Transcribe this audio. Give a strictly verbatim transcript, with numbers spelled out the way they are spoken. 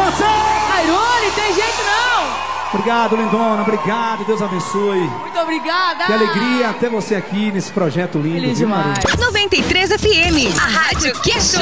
você! Cairone, tem jeito não! Obrigado, lindona, obrigado, Deus abençoe. Muito obrigada! Que alegria ter você aqui nesse projeto lindo, Feliz viu, Maru? demais. noventa e três F M, a rádio que é show.